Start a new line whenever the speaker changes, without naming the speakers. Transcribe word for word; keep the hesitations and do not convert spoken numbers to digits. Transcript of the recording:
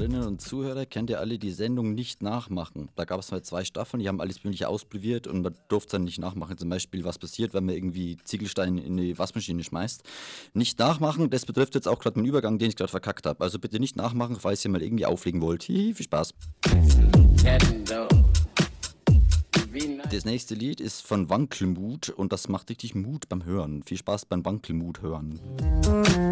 Zuhörerinnen und Zuhörer, kennt ihr alle die Sendung Nicht nachmachen? Da gab es mal zwei Staffeln, die haben alles Mögliche ausprobiert und man durfte dann nicht nachmachen. Zum Beispiel, was passiert, wenn man irgendwie Ziegelsteine in die Waschmaschine schmeißt. Nicht nachmachen, das betrifft jetzt auch gerade meinen Übergang, den ich gerade verkackt habe. Also bitte nicht nachmachen, falls ihr mal irgendwie auflegen wollt. Hihi, viel Spaß. Das nächste Lied ist von Wankelmut und das macht richtig Mut beim Hören. Viel Spaß beim Wankelmut hören.